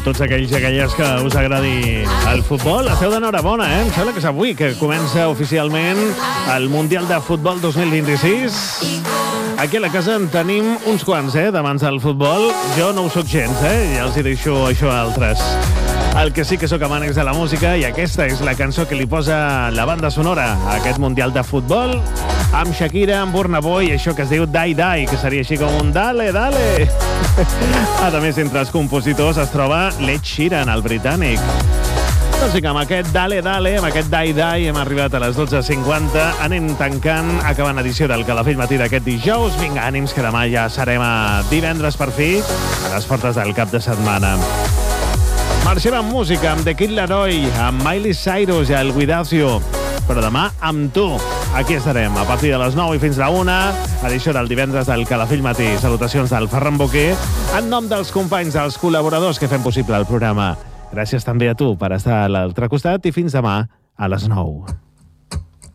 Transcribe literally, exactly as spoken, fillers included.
Tots aquells i aquelles que us agradi el futbol, esteu d'enhorabona, eh? Em sembla que és avui que comença oficialment el Mundial de Futbol dos mil vint-i-sis. Aquí a la casa en tenim uns quants, eh, d'amants del futbol. Jo no ho soc gens, eh? Ja els hi deixo això a altres. El que sí que sóc amant és de la música i aquesta és la cançó que li posa la banda sonora a aquest Mundial de Futbol amb Shakira, amb Burna Boy i això que es diu Die Die, que seria així com un dale, dale. A més, entre els compositors es troba Ed Sheeran, el britànic. Doncs vinga, amb aquest Dale Dale, amb aquest Die Die, hem arribat a les dotze cinquanta. Anem tancant, acabant edició del Calafell Matí d'aquest dijous. Vinga, ànims, que demà ja serem a divendres per fi, a les portes del cap de setmana. Marxem amb música, amb The Kid Laroi, amb Miley Cyrus i el Without You. Però demà amb tu. Aquí estarem, a partir de les nou i fins a la una, edició del divendres del Calafell Matí. Salutacions del Ferran Boquer, en nom dels companys, dels col·laboradors que fem possible el programa. Gràcies també a tu per estar a l'altre costat i fins demà a les nou.